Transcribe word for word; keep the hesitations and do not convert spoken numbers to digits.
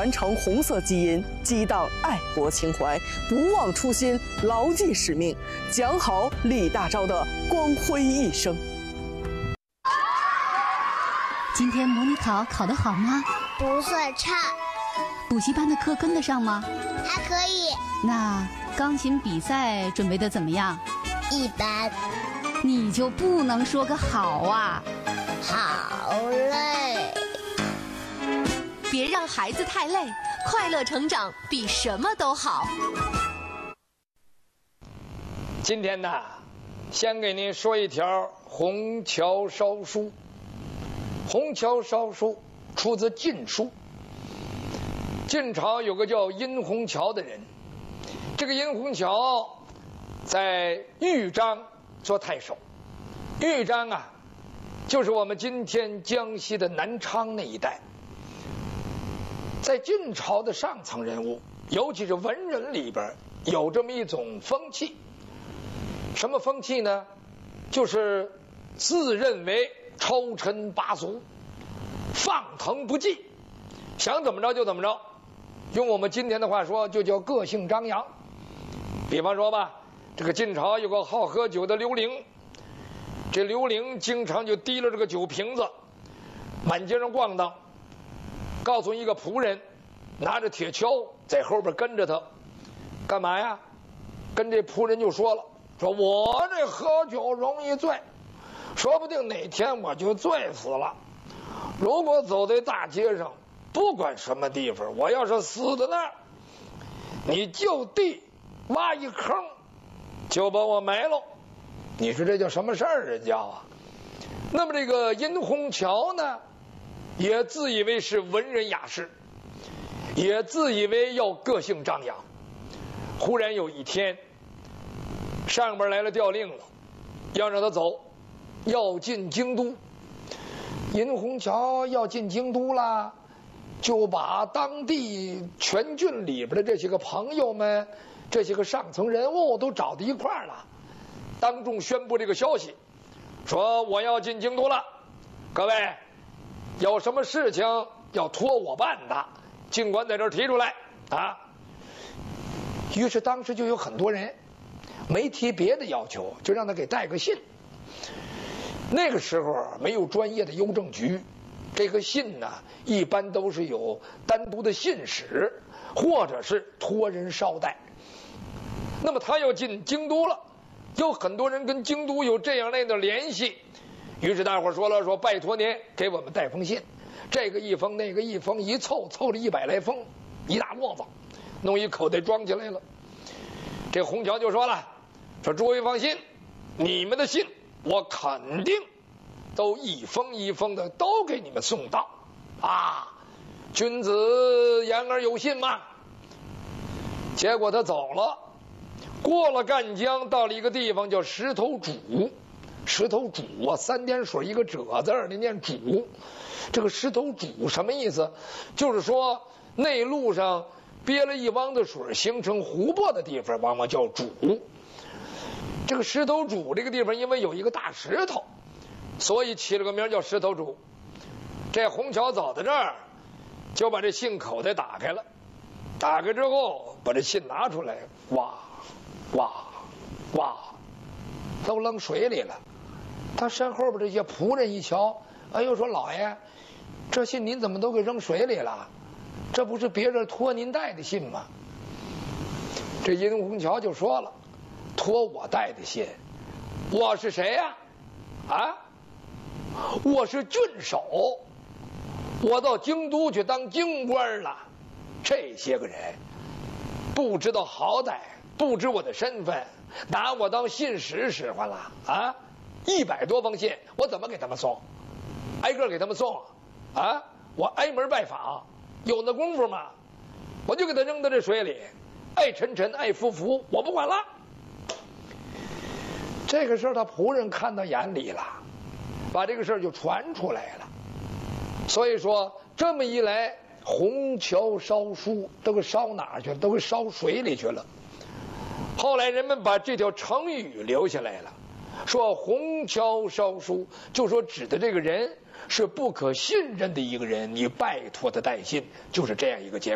传承红色基因，激荡爱国情怀，不忘初心，牢记使命，讲好李大钊的光辉一生。 今天模拟考考得好吗？ 不算差。 补习班的课跟得上吗？ 还可以。 那钢琴比赛准备得怎么样？ 一般。 你就不能说个好啊？ 好累。 别让孩子太累，快乐成长比什么都好。 今天呢，先给您说一条红桥烧书。红桥烧书出自晋书。晋朝有个叫殷红桥的人，这个殷红桥在豫章做太守。豫章啊，就是我们今天江西的南昌那一带。在晋朝的上层人物，尤其是文人里边，有这么一种风气。什么风气呢？就是自认为超尘拔俗，放腾不羁，想怎么着就怎么着。用我们今天的话说，就叫个性张扬。比方说吧，这个晋朝有个好喝酒的刘伶，这刘伶经常就提了这个酒瓶子，满街上逛荡，告诉一个仆人，拿着铁锹在后边跟着他，干嘛呀？跟这仆人就说了，说我这喝酒容易醉，说不定哪天我就醉死了。如果走在大街上，不管什么地方，我要是死在那儿，你就地挖一坑，就把我埋了。你说这叫什么事儿？人叫啊。那么这个殷红桥呢，也自以为是文人雅士，也自以为要个性张扬。忽然有一天，上边来了调令了，要让他走，要进京都。殷红桥要进京都了，就把当地全郡里边的这些个朋友们，这些个上层人物都找到一块儿了，当众宣布这个消息，说我要进京都了，各位有什么事情要托我办的，尽管在这儿提出来啊。于是当时就有很多人没提别的要求，就让他给带个信。那个时候没有专业的邮政局，这个信呢一般都是有单独的信使，或者是托人捎带。那么他要进京都了，有很多人跟京都有这样那样的联系，于是大伙说了，说拜托您给我们带封信，这个一封那个一封，一凑凑了一百来封，一大摞子，弄一口袋装起来了。这红桥就说了，说诸位放心，你们的信我肯定都一封一封的都给你们送到啊！君子言而有信嘛。结果他走了，过了赣江，到了一个地方叫石头渚。石头渚啊，三点水一个褶字儿，你念渚。这个石头渚什么意思？就是说内陆上憋了一汪的水，形成湖泊的地方，往往叫渚。这个石头渚这个地方，因为有一个大石头，所以起了个名叫石头渚。这红桥走到这儿，就把这信口袋打开了，打开之后把这信拿出来，哇哇哇，都扔水里了。他身后边这些仆人一瞧，哎呦，说老爷，这信您怎么都给扔水里了？这不是别人托您带的信吗？这殷红桥就说了，托我带的信，我是谁呀？啊，我是郡守，我到京都去当京官了。这些个人不知道好歹，不知我的身份，拿我当信使使唤了啊！一百多封信，我怎么给他们送？挨个给他们送啊！我挨门拜访，有那功夫吗？我就给他扔到这水里，爱沉沉爱浮浮，我不管了。这个事儿他仆人看到眼里了，把这个事儿就传出来了。所以说这么一来，红桥烧书都给烧哪儿去了？都给烧水里去了。后来人们把这条成语留下来了，说红桥烧书，就说指的这个人是不可信任的一个人，你拜托他带信，就是这样一个结果。